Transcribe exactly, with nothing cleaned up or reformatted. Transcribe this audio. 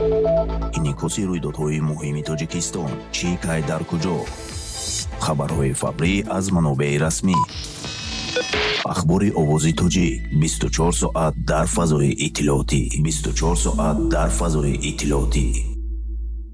инъикоси рӯйдодҳои муҳими Тоҷикистон чӣ кай дар куҷо. хабарҳои фаврӣ аз манобаи расмӣ. ахбори овози тоҷик бисту чор соат дар фазои иттилоотӣ. бисту чор соат дар фазои иттилоотӣ.